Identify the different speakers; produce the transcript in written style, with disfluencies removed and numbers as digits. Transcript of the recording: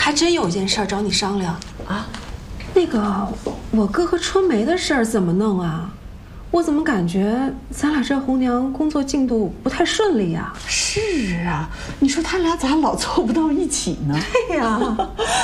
Speaker 1: 还真有件事找你商量
Speaker 2: 啊。
Speaker 3: 那个，我哥和春梅的事儿怎么弄啊？我怎么感觉咱俩这红娘工作进度不太顺利呀？
Speaker 2: 是啊，你说他俩咋老凑不到一起呢？
Speaker 3: 对呀。